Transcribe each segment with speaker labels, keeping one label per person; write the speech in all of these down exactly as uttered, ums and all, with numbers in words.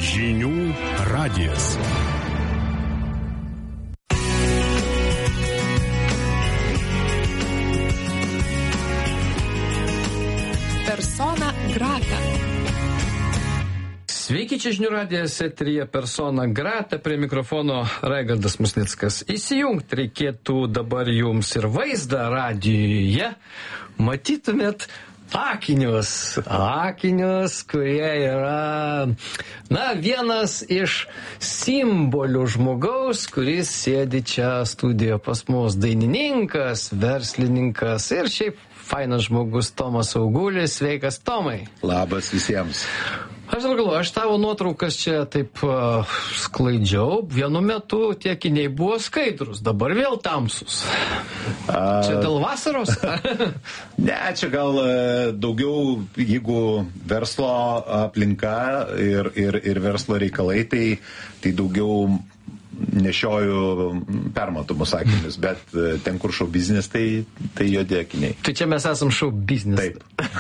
Speaker 1: Žinių radijas.
Speaker 2: Persona grata.
Speaker 3: Sveiki, čia Žinių radijas, eteryje Persona grata, prie mikrofono Raigardas Musnickas. Įsijungti reikėtų dabar jums ir vaizdą radijuje. Matytumėt akinius, akinius, kurie yra, na, vienas iš simbolių žmogaus, kuris sėdi čia studijoje pas mus, dainininkas, verslininkas ir šiaip fainas žmogus Tomas Augulis. Sveikas, Tomai.
Speaker 4: Labas visiems.
Speaker 3: Aš dabar galvoju, aš tavo nuotraukas čia taip uh, sklaidžiau, vienu metu tie akiniai buvo skaidrus, dabar vėl tamsus. A... Čia dėl vasaros?
Speaker 4: Ne, čia gal daugiau, jeigu verslo aplinka ir, ir, ir verslo reikalai, tai, tai daugiau nešioju permatomus akinius, bet ten, kur šou biznis, tai, tai juodi akiniai.
Speaker 3: Tai čia mes esam šou biznis.
Speaker 4: Taip.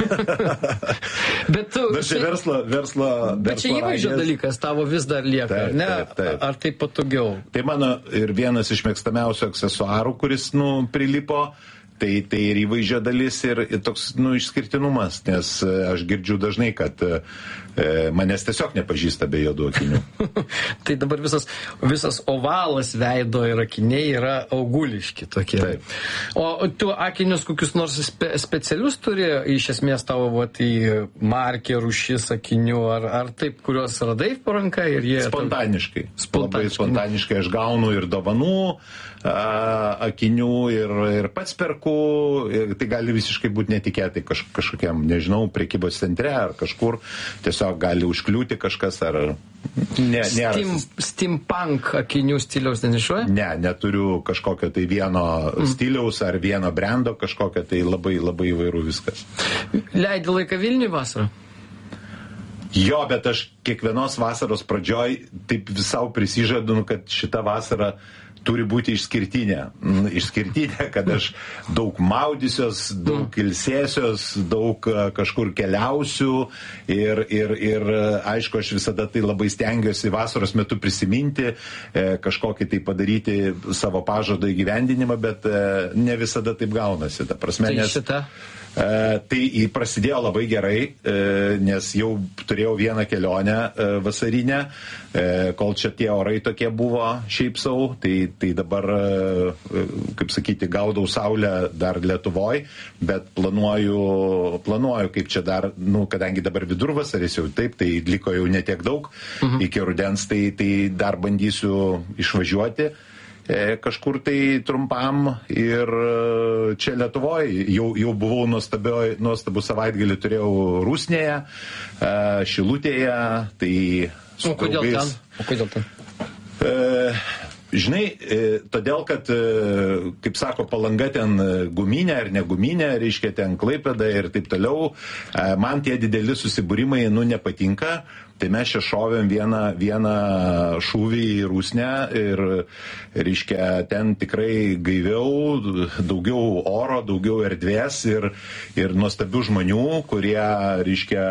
Speaker 3: bet tu,
Speaker 4: bet čia verslo, verslo,
Speaker 3: bet
Speaker 4: verslo
Speaker 3: čia įvaizdžio dalykas tavo vis dar lieka,
Speaker 4: taip,
Speaker 3: ne?
Speaker 4: Taip, taip.
Speaker 3: Ar tai patogiau?
Speaker 4: Tai mano ir vienas iš mėgstamiausių aksesuarų, kuris, nu, prilipo, tai, tai ir įvaizdžio dalis ir, ir toks, nu, išskirtinumas, nes aš girdžiu dažnai, kad e, manęs tiesiog nepažįsta be juodų akinių.
Speaker 3: Tai dabar visas, visas ovalas veido ir akiniai yra auguliški tokie.
Speaker 4: Taip.
Speaker 3: O tu akinius kokius nors spe, specialius turi, iš esmės tavo vat, į markę rūšis akinių, ar, ar taip, kuriuos radai po ranka ir jie...
Speaker 4: Spontaniškai.
Speaker 3: Spontaniškai.
Speaker 4: Labai spontaniškai aš gaunu ir dovanų a, akinių ir, ir pats perku. Ir tai gali visiškai būti netikėtai kaž, kažkokiam, nežinau, prekybos centre ar kažkur. Tiesiog gali užkliūti kažkas ar... Ne,
Speaker 3: Steam, steampunk akinių stiliaus nenešuoja?
Speaker 4: Ne, neturiu kažkokio tai vieno mm. stiliaus ar vieno brando, kažkokio tai labai, labai įvairių viskas.
Speaker 3: Leidi laiką Vilniui vasarą?
Speaker 4: Jo, bet aš kiekvienos vasaros pradžioj taip visau prisižadu, kad šita vasara turi būti išskirtinė. Išskirtinė, kad aš daug maudysios, daug ilsėsios, daug kažkur keliausiu ir, ir, ir aišku, aš visada tai labai stengiuosi vasaros metu prisiminti, kažkokį tai padaryti savo pažado įgyvendinimą, bet ne visada taip gaunasi. Ta prasme,
Speaker 3: tai
Speaker 4: nes...
Speaker 3: šita?
Speaker 4: Uh, tai prasidėjo labai gerai, uh, nes jau turėjau vieną kelionę uh, vasarinę, uh, kol čia tie orai tokie buvo šiaip sau, tai, tai dabar, uh, kaip sakyti, gaudau saulę dar Lietuvoj, bet planuoju, planuoju kaip čia dar, nu, kadangi dabar vidurvasaris jau taip, tai liko jau netiek daug mhm. iki rudens, tai, tai dar bandysiu išvažiuoti kažkur tai trumpam ir čia Lietuvoje jau, jau buvau nuostabų savaitgalį, turėjau Rusnėje, Šilutėje, tai su
Speaker 3: o kodėl
Speaker 4: draugais.
Speaker 3: ten? O kodėl ten?
Speaker 4: E, žinai, e, todėl, kad, e, kaip sako, Palanga ten guminė ar neguminė, reiškia ten Klaipėda ir taip toliau, e, man tie dideli susibūrimai, nu, nepatinka. Tai mes čia šovėm vieną, vieną šūvį į Rusnę ir, reiškia, ten tikrai gaiviau, daugiau oro, daugiau erdvės ir, ir nuostabių žmonių, kurie, reiškia,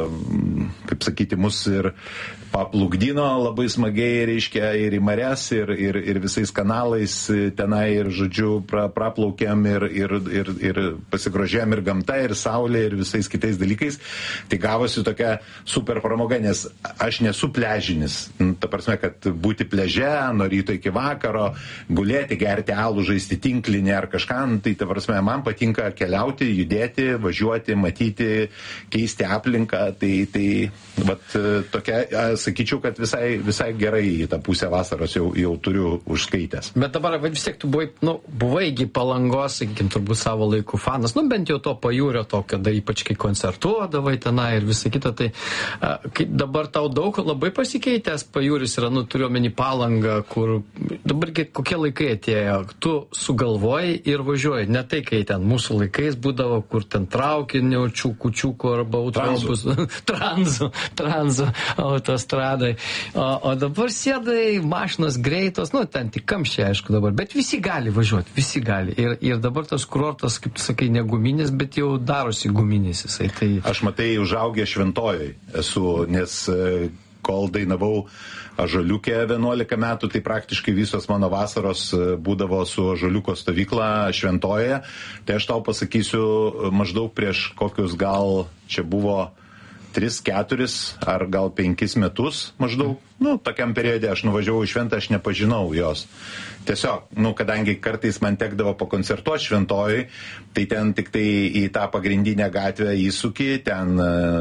Speaker 4: kaip sakyti, mus ir paplukdino labai smagiai, reiškia, ir į marias, ir, ir, ir visais kanalais tenai, ir, žodžiu, pra, praplaukėm ir, ir, ir, ir pasigrožėjom ir gamta, ir saulė, ir visais kitais dalykais. Tai gavosi tokia super pramoga, nes aš nesu pležinis. Ta prasme, kad būti pleže nuo ryto iki vakaro, gulėti, gerti alų, žaisti tinklinį ar kažką, tai ta prasme, man patinka keliauti, judėti, važiuoti, matyti, keisti aplinką. Tai, tai vat, tokia, sakyčiau, kad visai, visai gerai į tą pusę vasaros jau, jau turiu užskaitęs.
Speaker 3: Bet dabar vis tiek tu buvai, nu, buvaigi Palangos, sakykim, turbūt savo laikų fanas, nu bent jau to pajūrio to, kada ypač kai koncertuodavai tenai ir visa kita, tai a, kai dabar tau daug labai pasikeitęs pajūris yra, nu, turiuomenį Palangą, kur dabar kokie laikai atėjo, tu sugalvoji ir važiuoji, ne tai, kai ten mūsų laikais būdavo, kur ten traukinių, čiukų, čiukų arba autobusų, tranzu, tranzu, autostradai, o, o dabar sėdai, mašinos greitos, nu, ten tik kamščiai, aišku, dabar, bet visi gali važiuoti, visi gali. Ir, ir dabar tas kurortas, kaip tu sakai, ne guminis, bet jau darosi guminis jisai. Tai...
Speaker 4: Aš matai, užaugę Šventojoj esu, nes kol dainavau Ąžuoliuke vienuolika metų, tai praktiškai visos mano vasaros būdavo su Ąžuoliuko stovykla Šventojoje. Tai aš tau pasakysiu, maždaug prieš kokius gal čia buvo tris, keturis ar gal penkis metus maždaug, nu, tokiam periode aš nuvažiavau į Šventą, aš nepažinau jos. Tiesiog, nu, kadangi kartais man tekdavo pakoncertuoti Šventojoj, tai ten tik tai į tą pagrindinę gatvę įsuki, ten,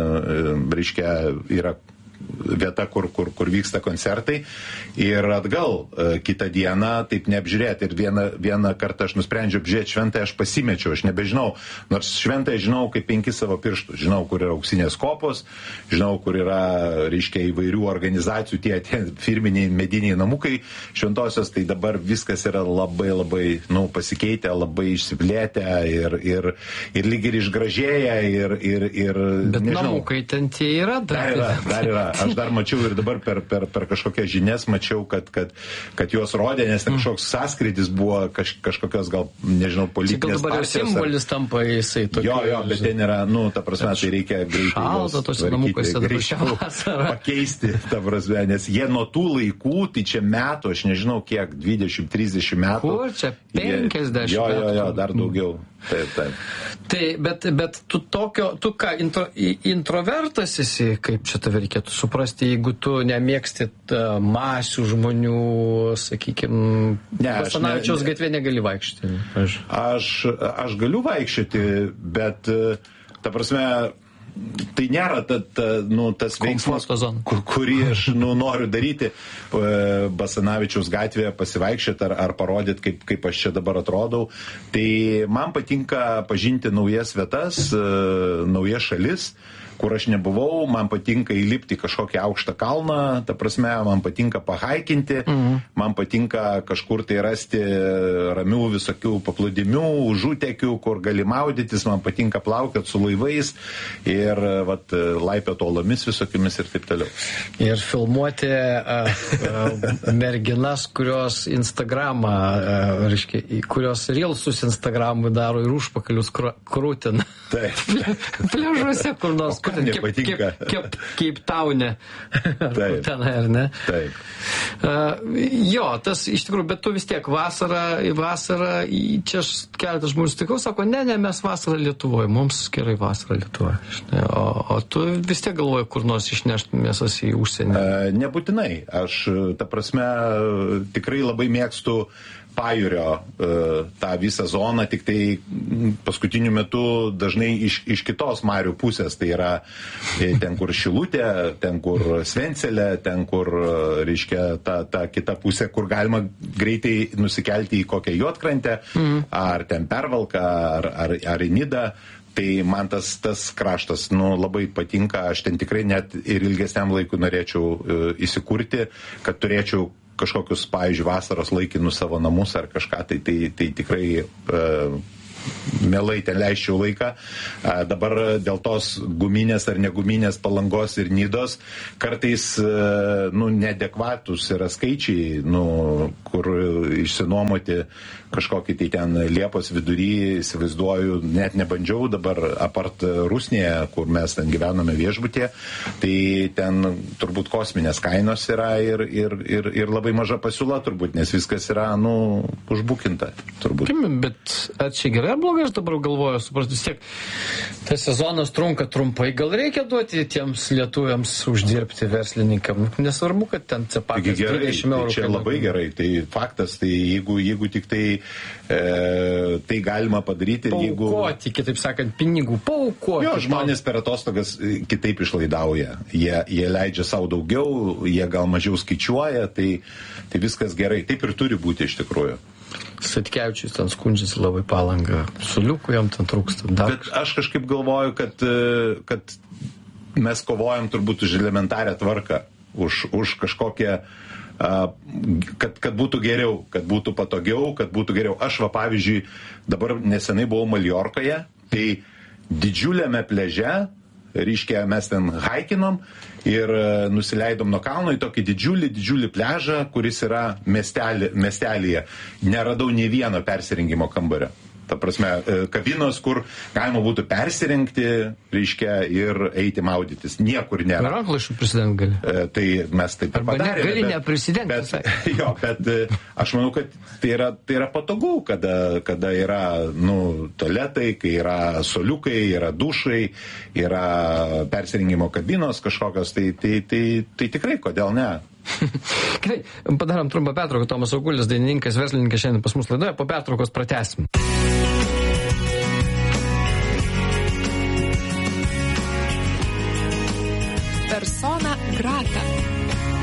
Speaker 4: reiškia, yra vieta, kur, kur, kur vyksta koncertai ir atgal e, kitą dieną taip neapžiūrėti. Ir vieną, vieną kartą aš nusprendžiau apžiūrėti Šventąją, aš pasimečiau, aš nebežinau, nors Šventąją žinau kaip penkis savo pirštus, žinau, kur yra auksinės kopos, žinau, kur yra, reiškia, įvairių organizacijų tie, tie firminiai mediniai namukai Šventosios, tai dabar viskas yra labai labai, nu, pasikeitę, labai išsiplėtę ir, ir, ir lyg ir išgražėję ir, ir, ir
Speaker 3: bet
Speaker 4: nežinau.
Speaker 3: namukai ten tie yra dar.
Speaker 4: Dar yra, dar yra. Aš dar mačiau ir dabar per, per, per kažkokias žinias mačiau, kad, kad, kad juos rodė, nes ten kažkoks sąskrydis buvo kaž, kažkokios gal, nežinau, politinės
Speaker 3: dabar
Speaker 4: partijos.
Speaker 3: Dabar simbolis ar... tampa jisai tokiu.
Speaker 4: Jo, jo, bet ten yra, nu, ta prasme, tai reikia greitai
Speaker 3: šalta tose namukuose dabar šią vasarą.
Speaker 4: Pakeisti, ta prasme, nes jie nuo tų laikų, tai čia metų, aš nežinau kiek, dvidešimt trisdešimt metų.
Speaker 3: Kur čia, penkiasdešimt
Speaker 4: jo,
Speaker 3: metų?
Speaker 4: Jo, jo, dar daugiau. Taip, taip.
Speaker 3: Tai, bet, bet tu tokio, tu ką, intro, introvertas esi, kaip čia tave reikėtų suprasti, jeigu tu nemėgsti masių žmonių, sakykime, Basanavičiaus ne, gatvė negali vaikščioti. Aš.
Speaker 4: Aš, aš galiu vaikščioti, bet, ta prasme, tai nėra ta, ta, nu, tas veiksmas, kur, kurį aš nu, noriu daryti Basanavičiaus gatvėje, pasivaikščioti ar, ar parodyti, kaip, kaip aš čia dabar atrodau. Tai man patinka pažinti naujas vietas, naujas šalis, kur aš nebuvau, man patinka įlipti kažkokį aukštą kalną, ta prasme, man patinka pahaikinti, mhm. man patinka kažkur tai rasti ramių visokių paplūdimių, užutekių, kur gali maudytis, man patinka plaukioti su laivais ir vat, laipioti uolomis visokiamis ir taip toliau.
Speaker 3: Ir filmuoti uh, uh, merginas, kurios Instagramą, uh, reiškia, kurios reelsus Instagramui daro ir užpakalius krūtina.
Speaker 4: Taip.
Speaker 3: Pliažuose kur nors.
Speaker 4: Kam nepatinka?
Speaker 3: Kaip Cape Town'e.
Speaker 4: Taip.
Speaker 3: Ten, ar ne?
Speaker 4: Taip.
Speaker 3: Uh, jo, tas iš tikrųjų, bet tu vis tiek vasarą, vasarą, čia aš keletą žmonių sutikau, sako, ne, ne, mes vasarą Lietuvoje, mums gerai vasarą Lietuvoje. O, o tu vis tiek galvoji, kur nors išnešti mėsas į užsienį?
Speaker 4: Uh, nebūtinai. Aš, ta prasme, tikrai labai mėgstu pajūrio tą visą zoną, tik tai paskutiniu metu dažnai iš, iš kitos marių pusės, tai yra ten, kur Šilutė, ten, kur Svencelė, ten, kur, reiškia, ta, ta kita pusė, kur galima greitai nusikelti į kokią Juodkrantę, mm. ar ten Pervalką, ar, ar, ar į Nidą. Tai man tas, tas kraštas nu, labai patinka, aš ten tikrai net ir ilgesniam laikui norėčiau uh, įsikurti, kad turėčiau kažkokius, pavyzdžiui, vasaros laikinus savo namus ar kažką, tai, tai, tai tikrai uh, mielai ten leisčiau laiką. Uh, dabar dėl tos guminės ar neguminės Palangos ir Nidos kartais uh, nu, neadekvatus yra skaičiai, nu, kur išsinuomoti kažkokį tai ten Liepos vidury, įsivaizduoju, net nebandžiau dabar apart Rusnėje, kur mes ten gyvename viešbutyje, tai ten turbūt kosminės kainos yra ir, ir, ir, ir labai maža pasiūla turbūt, nes viskas yra, nu, užbukinta turbūt.
Speaker 3: Bet ar čia gerai ar blogai, aš dabar galvoju, suprasti, vis tiek tas sezonas trunka trumpai, gal reikia duoti tiems lietuviams uždirbti verslininkam, nesvarbu, kad ten cepakas dvidešimt eurų.
Speaker 4: Čia labai gerai, tai faktas, tai jeigu, jeigu tik tai E, tai galima padaryti, jeigu...
Speaker 3: Paukoti, kitaip sakant, pinigų, paukoti.
Speaker 4: Jo, žmonės per atostogas kitaip išlaidauja. Jie, jie leidžia savo daugiau, jie gal mažiau skaičiuoja, tai, tai viskas gerai. Taip ir turi būti iš tikrųjų.
Speaker 3: Satkevičius ten skundžiasi labai Palangą. Suliukų jam ten trūksta. Dar... Bet
Speaker 4: aš kažkaip galvoju, kad, kad mes kovojam turbūt už elementarią tvarką, už, už kažkokią Kad, kad būtų geriau, kad būtų patogiau, kad būtų geriau. Aš va, pavyzdžiui, dabar nesenai buvau Maljorkoje, tai didžiuliame pleže, reiškia, mes ten haikinom ir nusileidom nuo kalno į tokį didžiulį, didžiulį pležą, kuris yra miestelį, miestelyje. Neradau nei vieno persirengimo kambario. Ta prasme, kabinos, kur galima būtų persirengti, reiškia, ir eiti maudytis. Niekur nėra.
Speaker 3: Ranklaišų prisidengti gali.
Speaker 4: E, tai mes taip ir padarėme.
Speaker 3: Gali neprisidengti.
Speaker 4: Bet, jo, bet aš manau, kad tai yra, tai yra patogu, kada, kada yra, nu, tualetai, kai yra soliukai, yra dušai, yra persirengimo kabinos kažkokios, tai, tai, tai, tai tikrai, kodėl ne?
Speaker 3: Gerai, padarom trumpą pertrauką. Tomas Augulis, dainininkas, verslininkas šiandien pas mus laidoje. Po pertraukos pratęsim.
Speaker 2: Persona grata.